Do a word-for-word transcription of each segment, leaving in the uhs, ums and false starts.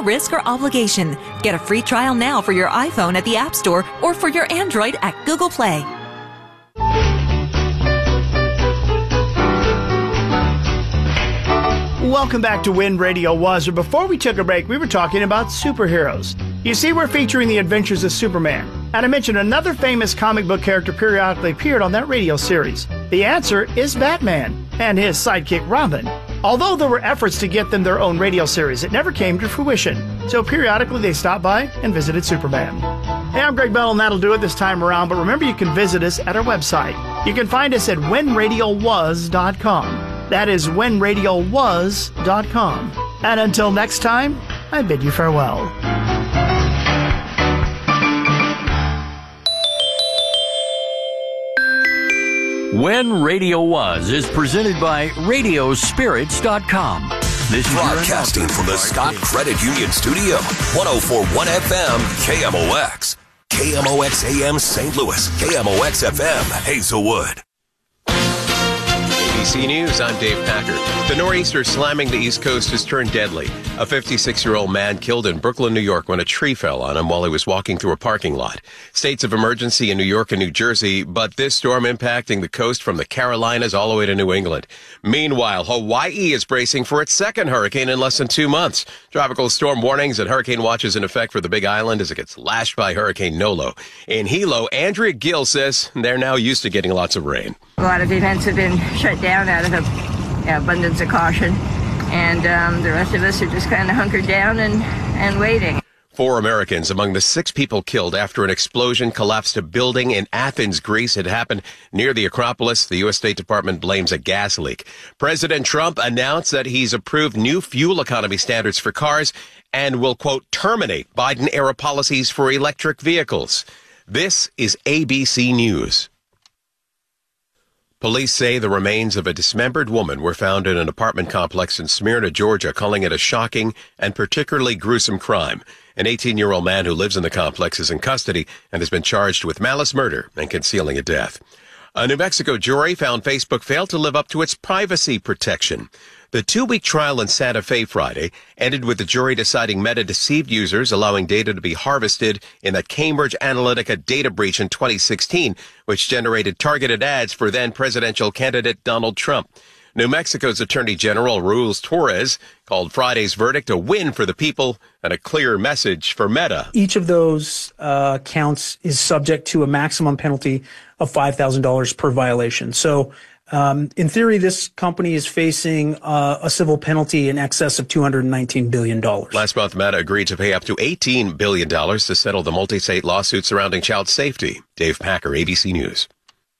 risk or obligation. Get a free trial now for your iPhone at the App Store or for your Android at Google Play. Welcome back to When Radio Was. Before we took a break, we were talking about superheroes. You see, we're featuring the adventures of Superman. And I mentioned another famous comic book character periodically appeared on that radio series. The answer is Batman and his sidekick Robin. Although there were efforts to get them their own radio series, it never came to fruition. So periodically they stopped by and visited Superman. Hey, I'm Greg Bell, and that'll do it this time around. But remember, you can visit us at our website. You can find us at when radio was dot com. That is when radio was dot com. And until next time, I bid you farewell. When Radio Was is presented by radio spirits dot com. This is broadcasting from the Scott Credit Union Studio, one oh four point one F M, K M O X. K M O X A M Saint Louis, K M O X F M Hazelwood. A B C News, I'm Dave Packer. The nor'easter slamming the East Coast has turned deadly. A fifty-six-year-old man killed in Brooklyn, New York when a tree fell on him while he was walking through a parking lot. States of emergency in New York and New Jersey, but this storm impacting the coast from the Carolinas all the way to New England. Meanwhile, Hawaii is bracing for its second hurricane in less than two months. Tropical storm warnings and hurricane watches in effect for the Big Island as it gets lashed by Hurricane Nolo. In Hilo, Andrea Gill says they're now used to getting lots of rain. A lot of events have been shut down out of a, yeah, abundance of caution, and um, the rest of us are just kind of hunkered down and, and waiting. Four Americans among the six people killed after an explosion collapsed a building in Athens, Greece. It happened near the Acropolis. The U S State Department blames a gas leak. President Trump announced that he's approved new fuel economy standards for cars and will, quote, terminate Biden-era policies for electric vehicles. This is A B C News. Police say the remains of a dismembered woman were found in an apartment complex in Smyrna, Georgia, calling it a shocking and particularly gruesome crime. An eighteen-year-old man who lives in the complex is in custody and has been charged with malice murder and concealing a death. A New Mexico jury found Facebook failed to live up to its privacy protection. The two-week trial in Santa Fe Friday ended with the jury deciding Meta deceived users, allowing data to be harvested in that Cambridge Analytica data breach in twenty sixteen, which generated targeted ads for then-presidential candidate Donald Trump. New Mexico's Attorney General Raul Torres called Friday's verdict a win for the people and a clear message for Meta. Each of those uh, counts is subject to a maximum penalty of five thousand dollars per violation. So Um, in theory, this company is facing uh, a civil penalty in excess of two hundred nineteen billion dollars. Last month, Meta agreed to pay up to eighteen billion dollars to settle the multi-state lawsuit surrounding child safety. Dave Packer, A B C News.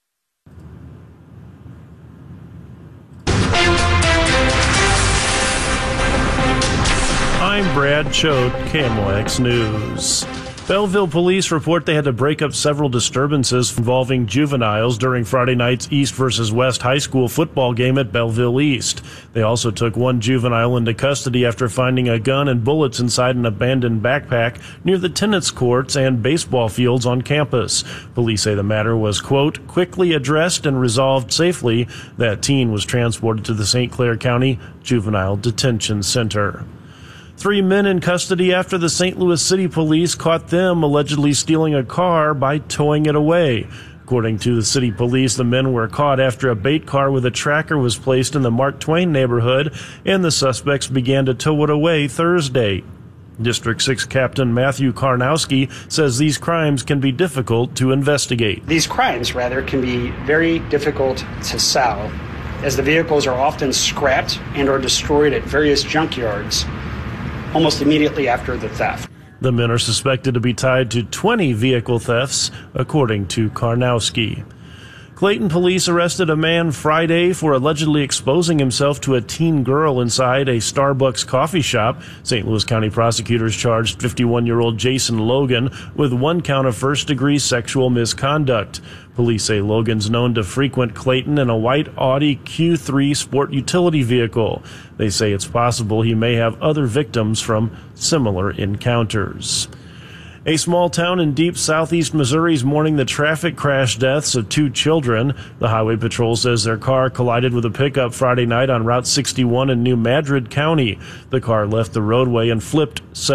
I'm Brad Choate, K M O X News. Belleville police report they had to break up several disturbances involving juveniles during Friday night's East versus West high school football game at Belleville East. They also took one juvenile into custody after finding a gun and bullets inside an abandoned backpack near the tennis courts and baseball fields on campus. Police say the matter was, quote, quickly addressed and resolved safely. That teen was transported to the Saint Clair County Juvenile Detention Center. Three men in custody after the Saint Louis City Police caught them allegedly stealing a car by towing it away. According to the city police, the men were caught after a bait car with a tracker was placed in the Mark Twain neighborhood, and the suspects began to tow it away Thursday. District six Captain Matthew Karnowski says these crimes can be difficult to investigate. These crimes, rather, can be very difficult to solve, as the vehicles are often scrapped and or destroyed at various junkyards almost immediately after the theft. The men are suspected to be tied to twenty vehicle thefts, according to Karnowski. Clayton police arrested a man Friday for allegedly exposing himself to a teen girl inside a Starbucks coffee shop. Saint Louis County prosecutors charged fifty-one-year-old Jason Logan with one count of first-degree sexual misconduct. Police say Logan's known to frequent Clayton in a white Audi Q three sport utility vehicle. They say it's possible he may have other victims from similar encounters. A small town in deep southeast Missouri is mourning the traffic crash deaths of two children. The Highway Patrol says their car collided with a pickup Friday night on Route sixty-one in New Madrid County. The car left the roadway and flipped